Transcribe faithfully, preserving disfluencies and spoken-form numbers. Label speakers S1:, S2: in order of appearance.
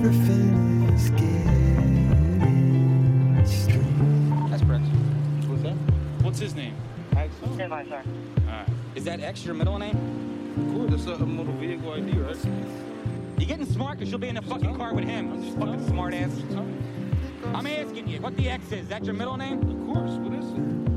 S1: everything is getting strange.
S2: That's Prince.
S3: What's that?
S2: What's his name?
S3: Axel?
S4: Stand by, sir.
S2: Alright. Is that X your middle name?
S3: Cool, that's a motor vehicle I D, right?
S2: You getting smart because you'll be in the fucking car with him.
S3: I'm just
S2: Fucking smart ass.
S3: Tell me.
S2: I'm asking you, what the X is? Is that your middle name?
S3: Of course, what is it?